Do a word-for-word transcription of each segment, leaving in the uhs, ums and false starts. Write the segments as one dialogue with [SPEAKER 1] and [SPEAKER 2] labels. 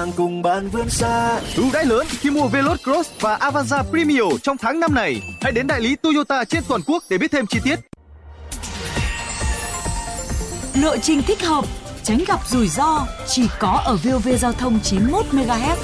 [SPEAKER 1] hàng cùng bạn vươn xa.
[SPEAKER 2] Ưu đãi lớn khi mua Veloz Cross và Avanza Premio trong tháng năm này. Hãy đến đại lý Toyota trên toàn quốc để biết thêm chi tiết.
[SPEAKER 3] Lộ trình thích hợp, tránh gặp rủi ro chỉ có ở vê o vê Giao thông chín mươi mốt mê ga héc.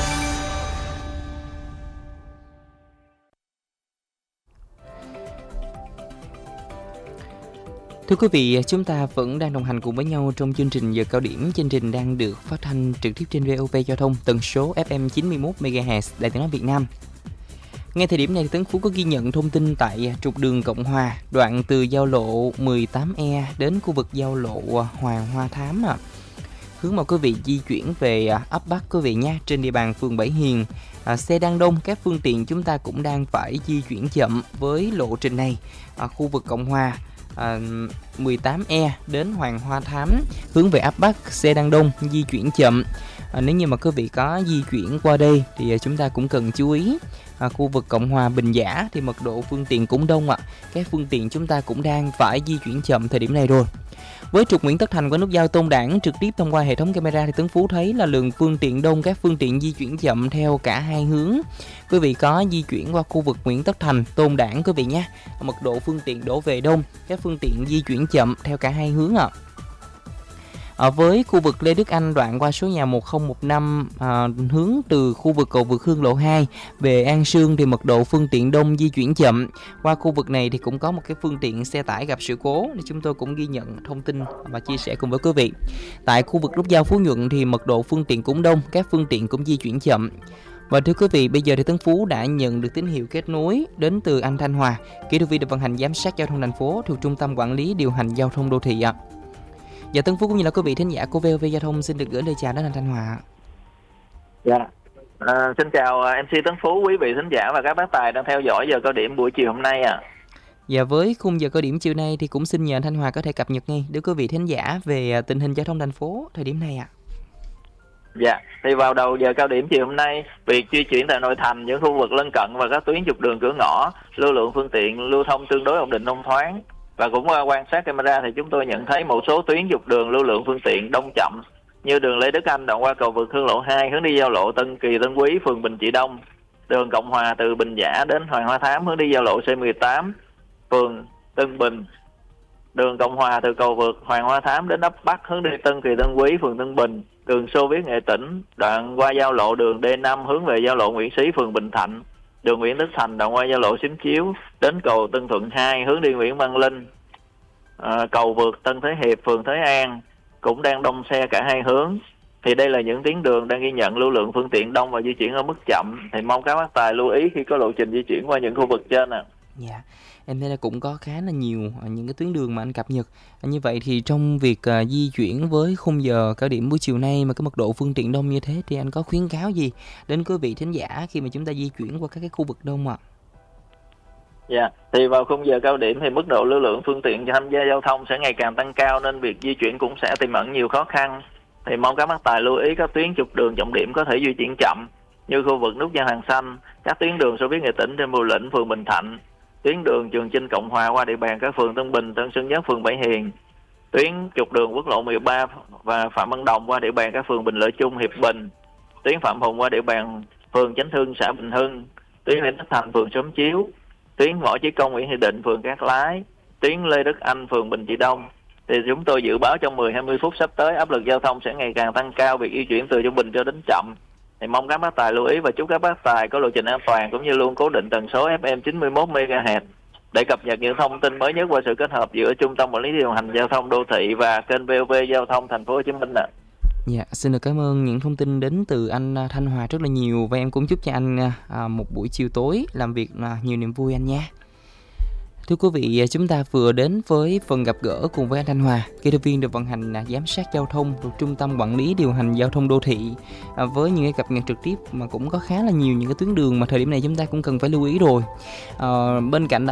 [SPEAKER 4] Thưa quý vị, chúng ta vẫn đang đồng hành cùng với nhau trong chương trình Giờ Cao Điểm. Chương trình đang được phát thanh trực tiếp trên vê o vê Giao thông, tần số ép em chín mươi mốt mê ga héc, Đài Tiếng nói Việt Nam. Ngay thời điểm này, Tấn Phú có ghi nhận thông tin tại trục đường Cộng Hòa, đoạn từ giao lộ mười tám E đến khu vực giao lộ Hoàng Hoa Thám. À. Hướng mời quý vị di chuyển về ấp Bắc quý vị nha, trên địa bàn phường Bảy Hiền. À, xe đang đông, các phương tiện chúng ta cũng đang phải di chuyển chậm với lộ trình này. À, khu vực Cộng Hòa À, mười tám E đến Hoàng Hoa Thám hướng về ấp Bắc, xe đang đông, di chuyển chậm. À, nếu như mà quý vị có di chuyển qua đây thì chúng ta cũng cần chú ý. À, khu vực Cộng Hòa Bình Giả thì mật độ phương tiện cũng đông ạ. À. Các phương tiện chúng ta cũng đang phải di chuyển chậm thời điểm này rồi. Với trục Nguyễn Tất Thành qua nút giao Tôn Đản trực tiếp thông qua hệ thống camera thì Tấn Phú thấy là lượng phương tiện đông, các phương tiện di chuyển chậm theo cả hai hướng. Quý vị có di chuyển qua khu vực Nguyễn Tất Thành, Tôn Đản quý vị nhé. Mật độ phương tiện đổ về đông, các phương tiện di chuyển chậm theo cả hai hướng ạ. À. Ở với khu vực Lê Đức Anh đoạn qua số nhà một không một năm à, hướng từ khu vực cầu vượt Hương Lộ hai về An Sương thì mật độ phương tiện đông, di chuyển chậm. Qua khu vực này thì cũng có một cái phương tiện xe tải gặp sự cố thì chúng tôi cũng ghi nhận thông tin và chia sẻ cùng với quý vị. Tại khu vực nút giao Phú Nhuận thì mật độ phương tiện cũng đông, các phương tiện cũng di chuyển chậm. Và thưa quý vị, bây giờ thì Tấn Phú đã nhận được tín hiệu kết nối đến từ anh Thanh Hòa, kỹ thuật viên được vận hành giám sát giao thông thành phố thuộc Trung tâm Quản lý Điều hành Giao thông Đô thị ạ. Dạ, Tấn Phú cũng như là quý vị thính giả của vê o vê Giao thông xin được gửi lời chào đến anh Thanh Hòa.
[SPEAKER 5] Dạ, à, xin chào em xê Tấn Phú, quý vị thính giả và các bác tài đang theo dõi Giờ Cao Điểm buổi chiều hôm nay ạ. À.
[SPEAKER 4] Dạ, với khung Giờ Cao Điểm chiều nay thì cũng xin nhờ anh Thanh Hòa có thể cập nhật ngay để quý vị thính giả về tình hình giao thông thành phố thời điểm này ạ. À.
[SPEAKER 5] Dạ, thì vào đầu giờ cao điểm chiều hôm nay, việc di chuyển tại nội thành, những khu vực lân cận và các tuyến trục đường cửa ngõ, lưu lượng phương tiện lưu thông tương đối ổn định thông thoáng. Và cũng qua quan sát camera thì chúng tôi nhận thấy một số tuyến trục đường lưu lượng phương tiện đông chậm, như đường Lê Đức Anh đoạn qua cầu vượt Hương Lộ hai hướng đi giao lộ Tân Kỳ Tân Quý, phường Bình Trị Đông, đường Cộng Hòa từ Bình Giả đến Hoàng Hoa Thám hướng đi giao lộ C mười tám, phường Tân Bình, đường Cộng Hòa từ cầu vượt Hoàng Hoa Thám đến ấp Bắc hướng đi Tân Kỳ Tân Quý, phường Tân Bình, đường Xô Viết Nghệ Tĩnh đoạn qua giao lộ đường D năm hướng về giao lộ Nguyễn Xí, phường Bình Thạnh, đường Nguyễn Tất Thành đoạn qua giao lộ Xín Chiếu đến cầu Tân Thuận hai hướng đi Nguyễn Văn Linh, à, cầu vượt Tân Thế Hiệp, phường Thới An cũng đang đông xe cả hai hướng. Thì đây là những tuyến đường đang ghi nhận lưu lượng phương tiện đông và di chuyển ở mức chậm. Thì mong các bác tài lưu ý khi có lộ trình di chuyển qua những khu vực trên ạ. À.
[SPEAKER 4] Dạ, em thấy là cũng có khá là nhiều những cái tuyến đường mà anh cập nhật. Như vậy thì trong việc uh, di chuyển với khung giờ cao điểm buổi chiều nay mà cái mật độ phương tiện đông như thế thì anh có khuyến cáo gì đến quý vị thính giả khi mà chúng ta di chuyển qua các cái khu vực đông ạ?
[SPEAKER 5] Dạ, thì vào khung giờ cao điểm thì mức độ lưu lượng phương tiện tham gia giao thông sẽ ngày càng tăng cao nên việc di chuyển cũng sẽ tiềm ẩn nhiều khó khăn. Thì mong các bác tài lưu ý các tuyến trục đường trọng điểm có thể di chuyển chậm, như khu vực nút giao Hàng Xanh, các tuyến đường Xô Viết Nghệ Tĩnh trên Bùi Lĩnh, phường Bình Thạnh, tuyến đường Trường Chinh Cộng Hòa qua địa bàn các phường Tân Bình, Tân Sơn Nhất, phường Bảy Hiền, tuyến trục đường quốc lộ mười ba và Phạm Văn Đồng qua địa bàn các phường Bình Lợi Trung, Hiệp Bình, tuyến Phạm Hùng qua địa bàn phường Chánh Hưng, xã Bình Hưng, tuyến Nguyễn Tất Thành, phường Xóm Chiếu, tuyến Võ Chí Công, Nguyễn Thị Định, phường Cát Lái, tuyến Lê Đức Anh, phường Bình Trị Đông. Thì chúng tôi dự báo trong mười đến hai mươi phút sắp tới áp lực giao thông sẽ ngày càng tăng cao, việc di chuyển từ trung bình cho đến chậm. Thì mong các bác tài lưu ý và chúc các bác tài có lộ trình an toàn cũng như luôn cố định tần số ép em chín mươi mốt mê ga héc để cập nhật những thông tin mới nhất qua sự kết hợp giữa Trung tâm Quản lý Điều hành Giao thông Đô thị và kênh vê o vê Giao thông Thành phố Hồ Chí Minh ạ. À.
[SPEAKER 4] Dạ, xin được cảm ơn những thông tin đến từ anh Thanh Hòa rất là nhiều và em cũng chúc cho anh à, một buổi chiều tối làm việc à, nhiều niềm vui anh nha. Thưa quý vị, chúng ta vừa đến với phần gặp gỡ cùng với anh Thanh Hòa, kỹ thuật viên được vận hành giám sát giao thông thuộc Trung tâm Quản lý Điều hành Giao thông Đô thị, với những cái cập nhật trực tiếp mà cũng có khá là nhiều những cái tuyến đường mà thời điểm này chúng ta cũng cần phải lưu ý rồi. À, bên cạnh đó